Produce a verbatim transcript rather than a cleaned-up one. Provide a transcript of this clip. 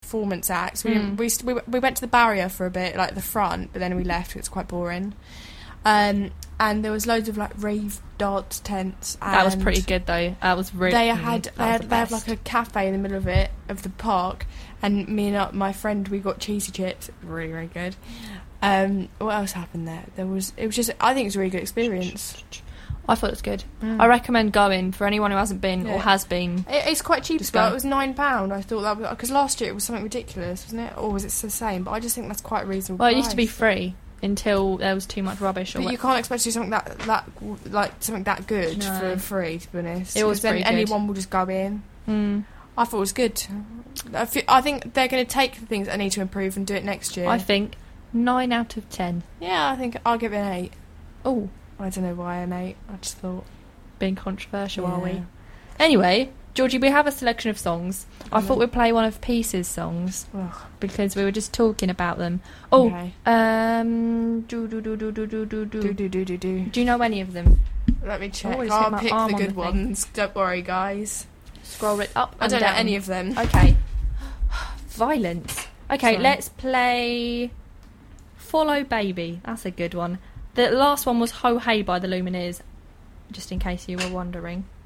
performance acts. We, Mm. didn't, we, st- we we went to the barrier for a bit, like the front, but then we left. It's quite boring. Um, and there was loads of like rave dance tents. And That was pretty good though. That was really. They had that they was had the they had best. like a cafe in the middle of it of the park, and me and uh, my friend we got cheesy chips. Really really good. Um, what else happened there? There was it was just I think it was a really good experience. I thought it was good. Mm. I recommend going for anyone who hasn't been Yeah. or has been. It, it's quite cheap Just as well. go. It was nine pound. I thought that because last year it was something ridiculous, wasn't it? Or was it the same? But I just think that's quite a reasonable. Well, it used to be price. free until there was too much rubbish. Or But what. you can't expect to do something that that like something that good No. for free. To be honest, It was 'Cause then pretty good. anyone will just go in. Mm. I thought it was good. I, fe- I think they're going to take the things that need to improve and do it next year. I think nine out of ten. yeah, I think I'll give it an eight. Oh, I don't know why an eight. I just thought. being controversial, are we? Yeah. Anyway, Georgie, we have a selection of songs. I Mhm. thought we'd play one of Pieces' songs Ugh, because we were just talking about them. Oh, okay. um, do do do do do do do Do do. do do do do. Do you know any of them? Let me check. always hit I'll my pick arm the on good the thing. ones. Don't worry, guys. Scroll it up. I and don't down. know any of them. Okay. Violence. Okay, Sorry. let's play Follow Baby. That's a good one. The last one was Ho Hey by the Lumineers, just in case you were wondering.